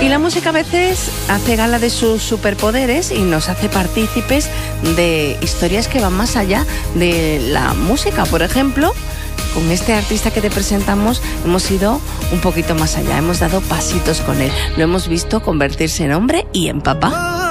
Y la música a veces hace gala de sus superpoderes y nos hace partícipes de historias que van más allá de la música. Por ejemplo, con este artista que te presentamos hemos ido un poquito más allá, hemos dado pasitos con él, lo hemos visto convertirse en hombre y en papá.